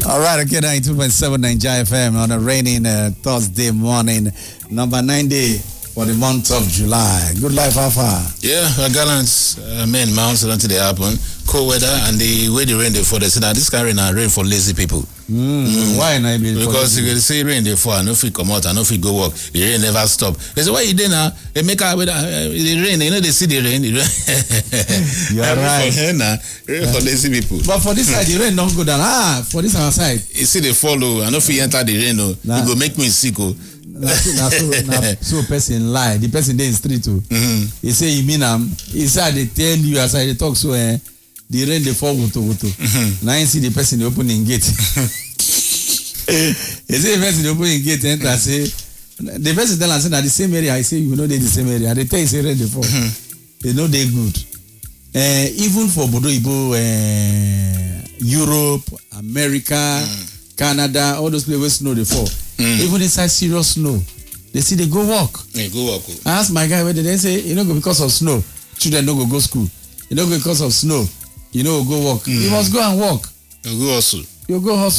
All right, okay, 92.7 Nigeria FM on a raining Thursday morning, number 90 for the month of July. Good life, Alpha. Yeah, gallant men, mounts until they happen. Cold weather and the way the rain they fall. They say now this kind of rain for lazy people. Why not? Because you can see rain they fall, no fit come out, and no fit go work. The rain never stop. They say why you there now? They make out with the rain. You know they see the rain. You are right. Rain for lazy people. But for this side, the rain don't go down. For this other side, you see they follow. I no fit enter the rain. You go make me sick. So person lie. The person there in street too. He say you mean he said they tell you as I talk so the rain they fall go to. Now you see the person they opening gate. He say the person they opening gate enter say the person tell us that the same area. I say you know they the same area. They tell you say rain they fall. They know they good. Even for Bodo Ibo, Europe, America, Canada, all those places where snow they fall. Even inside serious snow, they see they go walk. Yeah, go walk. I asked my guy whether they say you know go because of snow, children don't go school. You know go because of snow, you know go walk. You must go and walk. You go hustle. You go hustle.